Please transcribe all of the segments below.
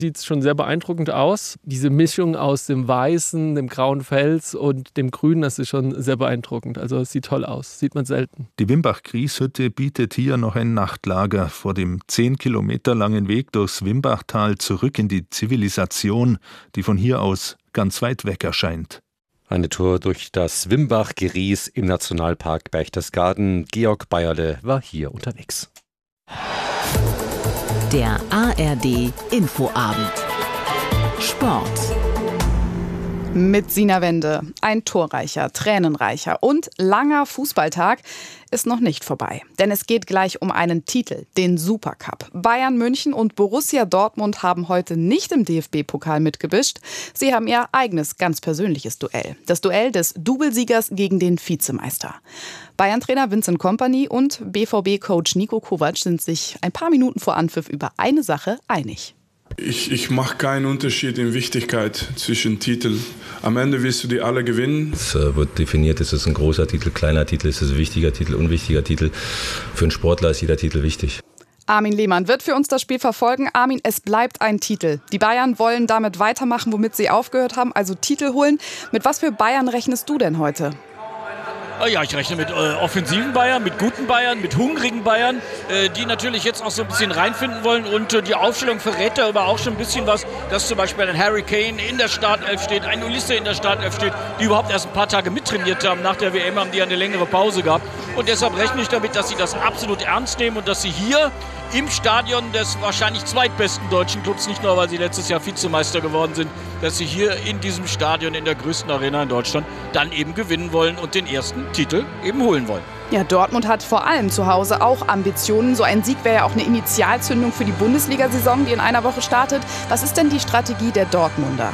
Sieht schon sehr beeindruckend aus. Diese Mischung aus dem weißen, dem grauen Fels und dem grünen, das ist schon sehr beeindruckend. Also es sieht toll aus, sieht man selten. Die Wimbach-Grieshütte bietet hier noch ein Nachtlager vor dem 10 Kilometer langen Weg durchs Wimbachtal zurück in die Zivilisation, die von hier aus ganz weit weg erscheint. Eine Tour durch das Wimbach-Gries im Nationalpark Berchtesgaden. Georg Bayerle war hier unterwegs. Der ARD Infoabend. Sport. Mit Sina Wende. Ein torreicher, tränenreicher und langer Fußballtag ist noch nicht vorbei. Denn es geht gleich um einen Titel, den Supercup. Bayern München und Borussia Dortmund haben heute nicht im DFB-Pokal mitgemischt. Sie haben ihr eigenes, ganz persönliches Duell. Das Duell des Doublesiegers gegen den Vizemeister. Bayern-Trainer Vincent Kompany und BVB-Coach Niko Kovac sind sich ein paar Minuten vor Anpfiff über eine Sache einig. Ich mache keinen Unterschied in Wichtigkeit zwischen Titeln. Am Ende willst du die alle gewinnen. Es wird definiert, ist es ein großer Titel, kleiner Titel, ist es ein wichtiger Titel, unwichtiger Titel. Für einen Sportler ist jeder Titel wichtig. Armin Lehmann wird für uns das Spiel verfolgen. Armin, es bleibt ein Titel. Die Bayern wollen damit weitermachen, womit sie aufgehört haben, also Titel holen. Mit was für Bayern rechnest du denn heute? Ja, ich rechne mit offensiven Bayern, mit guten Bayern, mit hungrigen Bayern, die natürlich jetzt auch so ein bisschen reinfinden wollen. Und die Aufstellung verrät da aber auch schon ein bisschen was, dass zum Beispiel ein Harry Kane in der Startelf steht, ein Ulisse in der Startelf steht, die überhaupt erst ein paar Tage mittrainiert haben. Nach der WM haben die eine längere Pause gehabt. Und deshalb rechne ich damit, dass sie das absolut ernst nehmen und dass sie hier im Stadion des wahrscheinlich zweitbesten deutschen Clubs, nicht nur weil sie letztes Jahr Vizemeister geworden sind, dass sie hier in diesem Stadion, in der größten Arena in Deutschland, dann eben gewinnen wollen und den ersten Titel eben holen wollen. Ja, Dortmund hat vor allem zu Hause auch Ambitionen. So ein Sieg wäre ja auch eine Initialzündung für die Bundesliga-Saison, die in einer Woche startet. Was ist denn die Strategie der Dortmunder?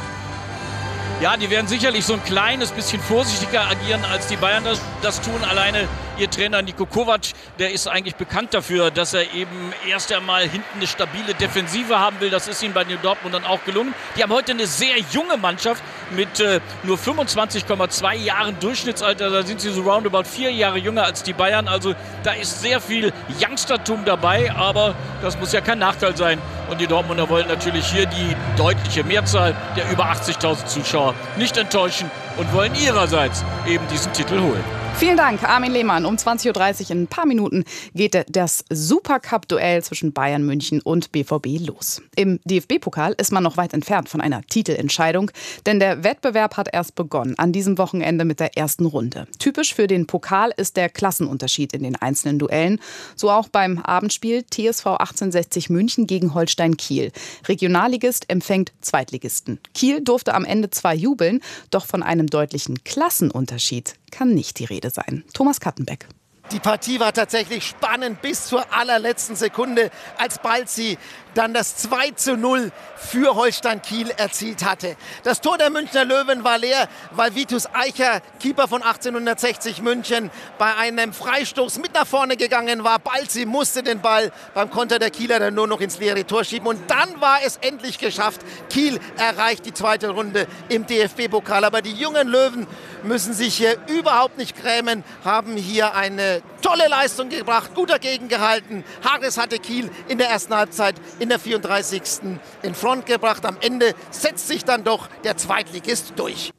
Ja, die werden sicherlich so ein kleines bisschen vorsichtiger agieren, als die Bayern das tun. Alleine ihr Trainer Niko Kovac, der ist eigentlich bekannt dafür, dass er eben erst einmal hinten eine stabile Defensive haben will. Das ist ihnen bei den Dortmundern auch gelungen. Die haben heute eine sehr junge Mannschaft mit nur 25,2 Jahren Durchschnittsalter. Da sind sie so roundabout 4 Jahre jünger als die Bayern. Also da ist sehr viel Youngstertum dabei, aber das muss ja kein Nachteil sein. Und die Dortmunder wollen natürlich hier die deutliche Mehrzahl der über 80.000 Zuschauer nicht enttäuschen und wollen ihrerseits eben diesen Titel holen. Vielen Dank, Armin Lehmann. Um 20.30 Uhr in ein paar Minuten geht das Supercup-Duell zwischen Bayern München und BVB los. Im DFB-Pokal ist man noch weit entfernt von einer Titelentscheidung, denn der Wettbewerb hat erst begonnen, an diesem Wochenende mit der ersten Runde. Typisch für den Pokal ist der Klassenunterschied in den einzelnen Duellen. So auch beim Abendspiel TSV 1860 München gegen Holstein Kiel. Regionalligist empfängt Zweitligisten. Kiel durfte am Ende zwar jubeln, doch von einem deutlichen Klassenunterschied kann nicht die Rede sein. Thomas Kattenbeck. Die Partie war tatsächlich spannend bis zur allerletzten Sekunde, als Balzi dann das 2:0 für Holstein Kiel erzielt hatte. Das Tor der Münchner Löwen war leer, weil Vitus Eicher, Keeper von 1860 München, bei einem Freistoß mit nach vorne gegangen war. Balzi musste den Ball beim Konter der Kieler dann nur noch ins leere Tor schieben. Und dann war es endlich geschafft. Kiel erreicht die zweite Runde im DFB-Pokal. Aber die jungen Löwen müssen sich hier überhaupt nicht grämen, haben hier eine tolle Leistung gebracht, gut dagegen gehalten. Harris hatte Kiel in der ersten Halbzeit in der 34. in Front gebracht. Am Ende setzt sich dann doch der Zweitligist durch.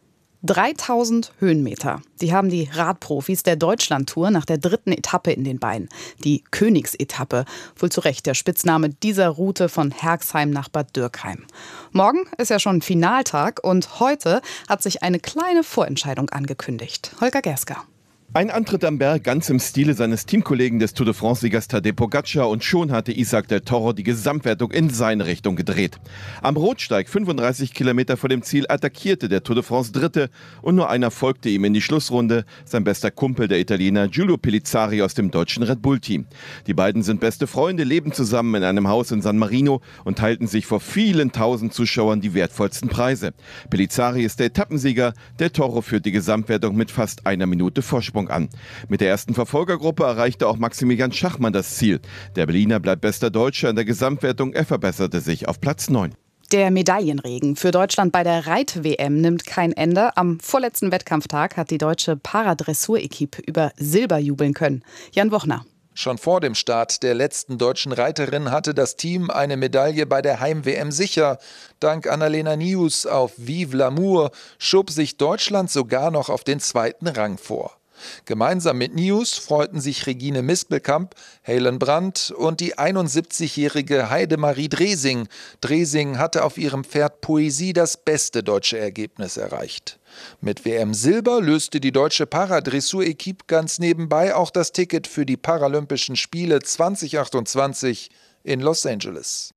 3000 Höhenmeter. Die haben die Radprofis der Deutschlandtour nach der dritten Etappe in den Beinen. Die Königsetappe, wohl zu Recht der Spitzname dieser Route von Herxheim nach Bad Dürkheim. Morgen ist ja schon Finaltag und heute hat sich eine kleine Vorentscheidung angekündigt. Holger Gersker. Ein Antritt am Berg ganz im Stile seines Teamkollegen des Tour de France-Siegers Tadej Pogacar und schon hatte Isaac del Toro die Gesamtwertung in seine Richtung gedreht. Am Rotsteig, 35 Kilometer vor dem Ziel, attackierte der Tour de France Dritte und nur einer folgte ihm in die Schlussrunde, sein bester Kumpel, der Italiener Giulio Pellizzari aus dem deutschen Red Bull-Team. Die beiden sind beste Freunde, leben zusammen in einem Haus in San Marino und teilten sich vor vielen tausend Zuschauern die wertvollsten Preise. Pellizzari ist der Etappensieger, del Toro führt die Gesamtwertung mit fast einer Minute Vorsprung an. Mit der ersten Verfolgergruppe erreichte auch Maximilian Schachmann das Ziel. Der Berliner bleibt bester Deutscher in der Gesamtwertung, er verbesserte sich auf Platz 9. Der Medaillenregen für Deutschland bei der Reit-WM nimmt kein Ende. Am vorletzten Wettkampftag hat die deutsche Paradressur-Equipe über Silber jubeln können. Jan Wochner. Schon vor dem Start der letzten deutschen Reiterin hatte das Team eine Medaille bei der Heim-WM sicher. Dank Annalena Nius auf Vive l'Amour schob sich Deutschland sogar noch auf den 2. Rang vor. Gemeinsam mit Nius freuten sich Regine Mispelkamp, Helen Brandt und die 71-jährige Heidemarie Dresing. Dresing hatte auf ihrem Pferd Poesie das beste deutsche Ergebnis erreicht. Mit WM-Silber löste die deutsche Paradressur-Equipe ganz nebenbei auch das Ticket für die Paralympischen Spiele 2028 in Los Angeles.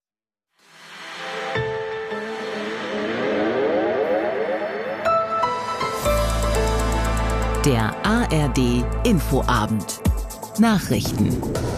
Der ARD Infoabend. Nachrichten.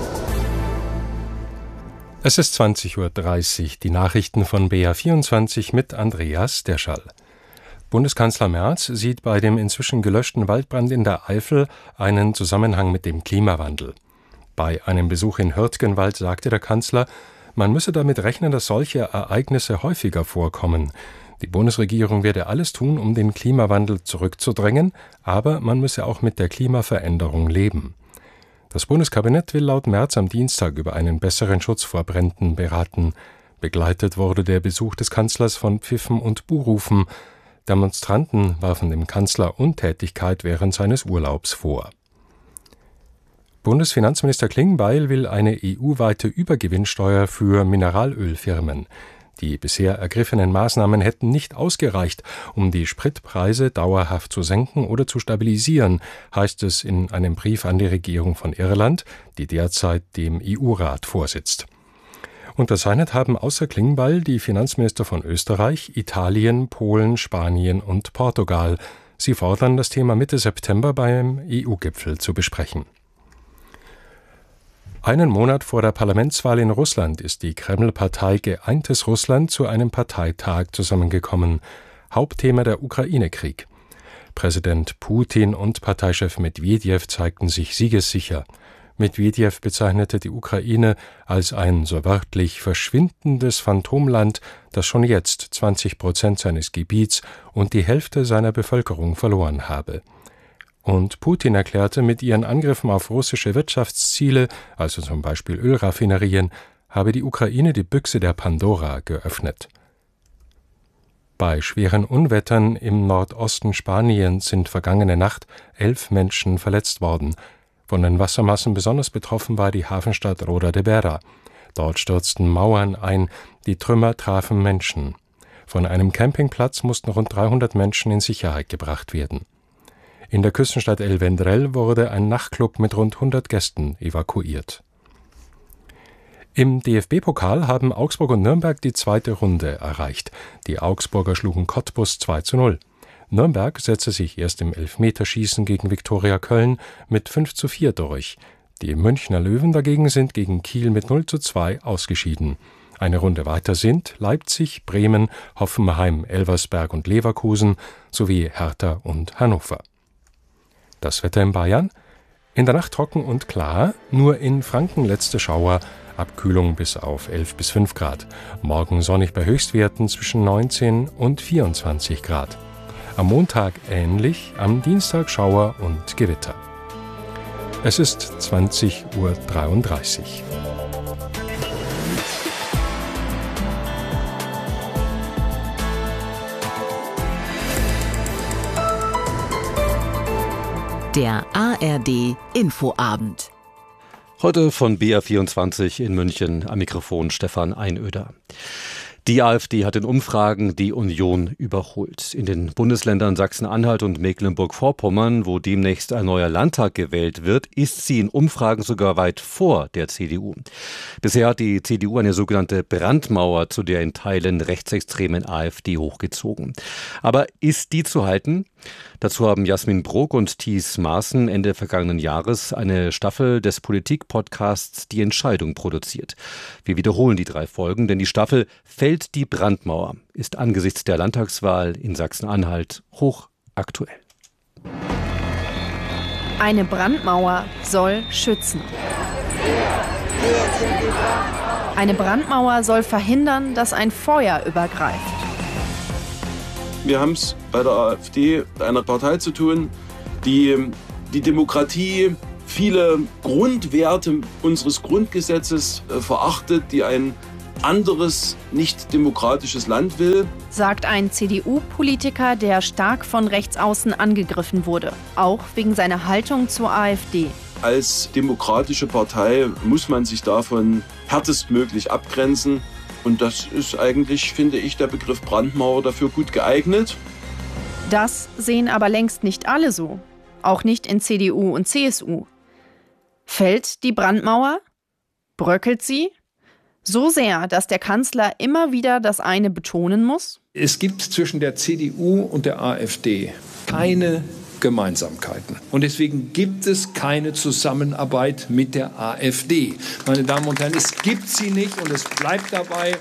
Es ist 20:30 Uhr. Die Nachrichten von BR24 mit Andreas Derschall. Bundeskanzler Merz sieht bei dem inzwischen gelöschten Waldbrand in der Eifel einen Zusammenhang mit dem Klimawandel. Bei einem Besuch in Hürtgenwald sagte der Kanzler, man müsse damit rechnen, dass solche Ereignisse häufiger vorkommen. Die Bundesregierung werde alles tun, um den Klimawandel zurückzudrängen, aber man müsse auch mit der Klimaveränderung leben. Das Bundeskabinett will laut Merz am Dienstag über einen besseren Schutz vor Bränden beraten. Begleitet wurde der Besuch des Kanzlers von Pfiffen und Buhrufen. Demonstranten warfen dem Kanzler Untätigkeit während seines Urlaubs vor. Bundesfinanzminister Klingbeil will eine EU-weite Übergewinnsteuer für Mineralölfirmen. Die bisher ergriffenen Maßnahmen hätten nicht ausgereicht, um die Spritpreise dauerhaft zu senken oder zu stabilisieren, heißt es in einem Brief an die Regierung von Irland, die derzeit dem EU-Rat vorsitzt. Unterzeichnet haben außer Klingbeil die Finanzminister von Österreich, Italien, Polen, Spanien und Portugal. Sie fordern, das Thema Mitte September beim EU-Gipfel zu besprechen. Einen Monat vor der Parlamentswahl in Russland ist die Kreml-Partei Geeintes Russland zu einem Parteitag zusammengekommen. Hauptthema der Ukraine-Krieg. Präsident Putin und Parteichef Medwedew zeigten sich siegessicher. Medwedew bezeichnete die Ukraine als ein so wörtlich verschwindendes Phantomland, das schon jetzt 20% seines Gebiets und die Hälfte seiner Bevölkerung verloren habe. Und Putin erklärte, mit ihren Angriffen auf russische Wirtschaftsziele, also zum Beispiel Ölraffinerien, habe die Ukraine die Büchse der Pandora geöffnet. Bei schweren Unwettern im Nordosten Spaniens sind vergangene Nacht 11 Menschen verletzt worden. Von den Wassermassen besonders betroffen war die Hafenstadt Roda de Berra. Dort stürzten Mauern ein, die Trümmer trafen Menschen. Von einem Campingplatz mussten rund 300 Menschen in Sicherheit gebracht werden. In der Küstenstadt El Vendrell wurde ein Nachtclub mit rund 100 Gästen evakuiert. Im DFB-Pokal haben Augsburg und Nürnberg die zweite Runde erreicht. Die Augsburger schlugen Cottbus 2:0. Nürnberg setzte sich erst im Elfmeterschießen gegen Viktoria Köln mit 5:4 durch. Die Münchner Löwen dagegen sind gegen Kiel mit 0:2 ausgeschieden. Eine Runde weiter sind Leipzig, Bremen, Hoffenheim, Elversberg und Leverkusen sowie Hertha und Hannover. Das Wetter in Bayern? In der Nacht trocken und klar, nur in Franken letzte Schauer, Abkühlung bis auf 11 bis 5 Grad. Morgen sonnig bei Höchstwerten zwischen 19 und 24 Grad. Am Montag ähnlich, am Dienstag Schauer und Gewitter. Es ist 20:33 Uhr. Der ARD Infoabend. Heute von BR24 in München, am Mikrofon Stefan Einöder. Die AfD hat in Umfragen die Union überholt. In den Bundesländern Sachsen-Anhalt und Mecklenburg-Vorpommern, wo demnächst ein neuer Landtag gewählt wird, ist sie in Umfragen sogar weit vor der CDU. Bisher hat die CDU eine sogenannte Brandmauer zu der in Teilen rechtsextremen AfD hochgezogen. Aber ist die zu halten? Dazu haben Jasmin Brok und Thies Maaßen Ende vergangenen Jahres eine Staffel des Politik-Podcasts Die Entscheidung produziert. Wir wiederholen die 3 Folgen, denn die Staffel Fällt die Brandmauer ist angesichts der Landtagswahl in Sachsen-Anhalt hochaktuell. Eine Brandmauer soll schützen. Eine Brandmauer soll verhindern, dass ein Feuer übergreift. Wir haben es bei der AfD, einer Partei zu tun, die die Demokratie viele Grundwerte unseres Grundgesetzes verachtet, die ein anderes, nicht demokratisches Land will. Sagt ein CDU-Politiker, der stark von rechts außen angegriffen wurde, auch wegen seiner Haltung zur AfD. Als demokratische Partei muss man sich davon härtestmöglich abgrenzen. Und das ist eigentlich, finde ich, der Begriff Brandmauer dafür gut geeignet. Das sehen aber längst nicht alle so. Auch nicht in CDU und CSU. Fällt die Brandmauer? Bröckelt sie? So sehr, dass der Kanzler immer wieder das eine betonen muss? Es gibt zwischen der CDU und der AfD keine Gemeinsamkeiten. Und deswegen gibt es keine Zusammenarbeit mit der AfD. Meine Damen und Herren, es gibt sie nicht und es bleibt dabei.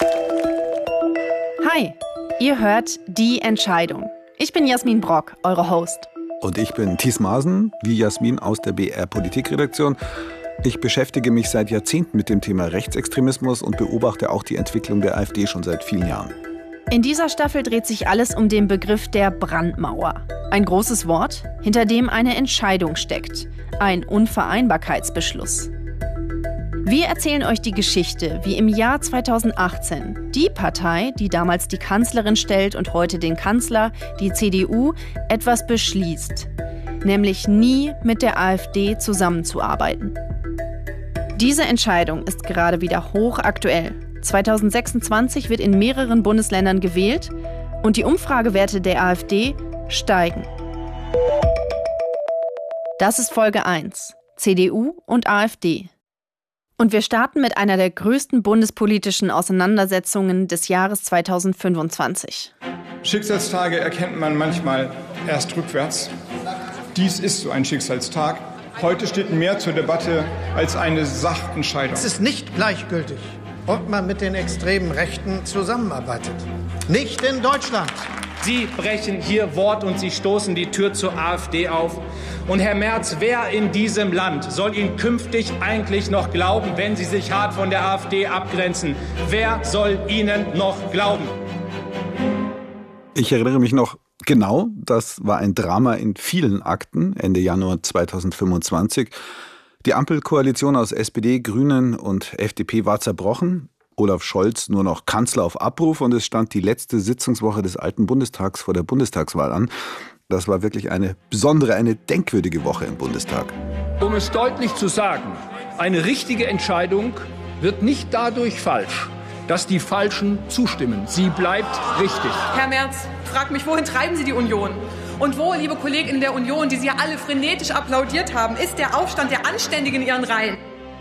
Hi, ihr hört Die Entscheidung. Ich bin Jasmin Brock, eure Host. Und ich bin Thies Maaßen, wie Jasmin aus der BR Politikredaktion. Ich beschäftige mich seit Jahrzehnten mit dem Thema Rechtsextremismus und beobachte auch die Entwicklung der AfD schon seit vielen Jahren. In dieser Staffel dreht sich alles um den Begriff der Brandmauer. Ein großes Wort, hinter dem eine Entscheidung steckt. Ein Unvereinbarkeitsbeschluss. Wir erzählen euch die Geschichte, wie im Jahr 2018 die Partei, die damals die Kanzlerin stellt und heute den Kanzler, die CDU, etwas beschließt. Nämlich nie mit der AfD zusammenzuarbeiten. Diese Entscheidung ist gerade wieder hochaktuell. 2026 wird in mehreren Bundesländern gewählt und die Umfragewerte der AfD steigen. Das ist Folge 1, CDU und AfD. Und wir starten mit einer der größten bundespolitischen Auseinandersetzungen des Jahres 2025. Schicksalstage erkennt man manchmal erst rückwärts. Dies ist so ein Schicksalstag. Heute steht mehr zur Debatte als eine Sachentscheidung. Es ist nicht gleichgültig, ob man mit den extremen Rechten zusammenarbeitet. Nicht in Deutschland. Sie brechen hier Wort und Sie stoßen die Tür zur AfD auf. Und Herr Merz, wer in diesem Land soll Ihnen künftig eigentlich noch glauben, wenn Sie sich hart von der AfD abgrenzen? Wer soll Ihnen noch glauben? Ich erinnere mich noch genau, das war ein Drama in vielen Akten, Ende Januar 2025. Die Ampelkoalition aus SPD, Grünen und FDP war zerbrochen. Olaf Scholz nur noch Kanzler auf Abruf und es stand die letzte Sitzungswoche des alten Bundestags vor der Bundestagswahl an. Das war wirklich eine besondere, eine denkwürdige Woche im Bundestag. Um es deutlich zu sagen, eine richtige Entscheidung wird nicht dadurch falsch, dass die Falschen zustimmen. Sie bleibt richtig. Herr Merz, fragt mich, wohin treiben Sie die Union? Und wo, liebe Kollegen in der Union, die Sie ja alle frenetisch applaudiert haben, ist der Aufstand der Anständigen in Ihren Reihen?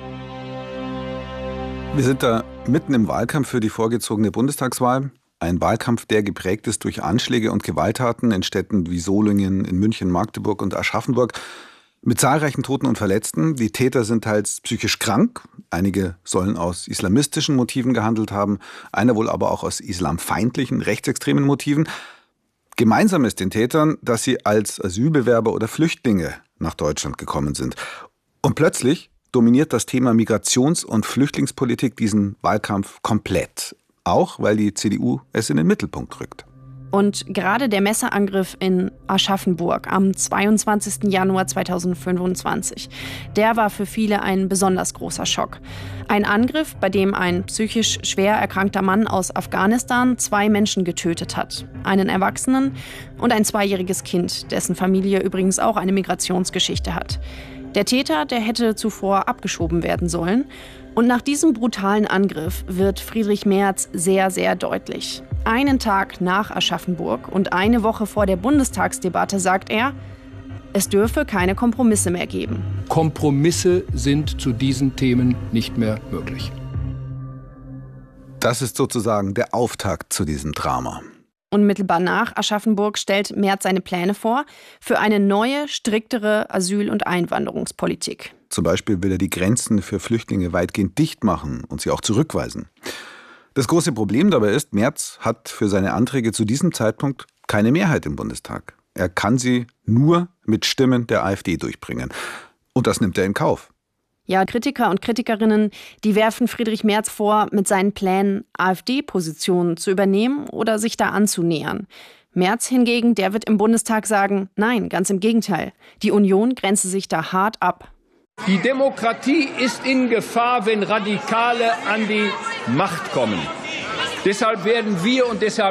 Wir sind da mitten im Wahlkampf für die vorgezogene Bundestagswahl. Ein Wahlkampf, der geprägt ist durch Anschläge und Gewalttaten in Städten wie Solingen, in München, Magdeburg und Aschaffenburg. Mit zahlreichen Toten und Verletzten. Die Täter sind teils psychisch krank. Einige sollen aus islamistischen Motiven gehandelt haben. Einer wohl aber auch aus islamfeindlichen, rechtsextremen Motiven. Gemeinsam ist den Tätern, dass sie als Asylbewerber oder Flüchtlinge nach Deutschland gekommen sind. Und plötzlich dominiert das Thema Migrations- und Flüchtlingspolitik diesen Wahlkampf komplett. Auch weil die CDU es in den Mittelpunkt rückt. Und gerade der Messerangriff in Aschaffenburg am 22. Januar 2025, der war für viele ein besonders großer Schock. Ein Angriff, bei dem ein psychisch schwer erkrankter Mann aus Afghanistan 2 Menschen getötet hat. Einen Erwachsenen und ein 2-jähriges Kind, dessen Familie übrigens auch eine Migrationsgeschichte hat. Der Täter, der hätte zuvor abgeschoben werden sollen. Und nach diesem brutalen Angriff wird Friedrich Merz sehr, sehr deutlich. Einen Tag nach Aschaffenburg und eine Woche vor der Bundestagsdebatte sagt er, es dürfe keine Kompromisse mehr geben. Kompromisse sind zu diesen Themen nicht mehr möglich. Das ist sozusagen der Auftakt zu diesem Drama. Unmittelbar nach Aschaffenburg stellt Merz seine Pläne vor für eine neue, striktere Asyl- und Einwanderungspolitik. Zum Beispiel will er die Grenzen für Flüchtlinge weitgehend dicht machen und sie auch zurückweisen. Das große Problem dabei ist, Merz hat für seine Anträge zu diesem Zeitpunkt keine Mehrheit im Bundestag. Er kann sie nur mit Stimmen der AfD durchbringen. Und das nimmt er in Kauf. Ja, Kritiker und Kritikerinnen, die werfen Friedrich Merz vor, mit seinen Plänen AfD-Positionen zu übernehmen oder sich da anzunähern. Merz hingegen, der wird im Bundestag sagen, nein, ganz im Gegenteil. Die Union grenze sich da hart ab. Die Demokratie ist in Gefahr, wenn Radikale an die Macht kommen. Deshalb werden wir und deshalb